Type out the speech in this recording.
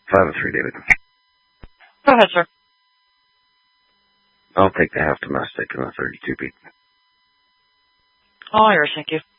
503, David. Go ahead, sir. I'll take the half domestic and the 32 beat. All yours, thank you.